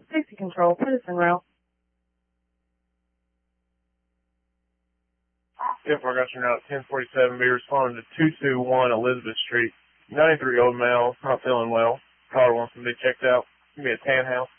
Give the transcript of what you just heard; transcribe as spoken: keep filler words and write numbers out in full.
Safety control, put us en route. If I got your note, ten forty-seven, be responding to two two one Elizabeth Street. ninety-three-year-old male, not feeling well. Caller wants to be checked out. Give me a tan house.